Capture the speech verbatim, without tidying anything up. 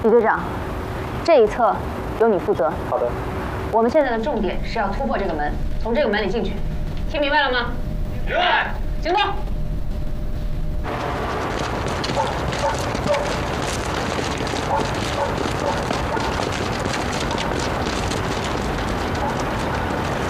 许队长，这一侧由你负责。 好的。 我们现在的重点是要突破这个门，从这个门里进去，听明白了吗？ 明白。 行动。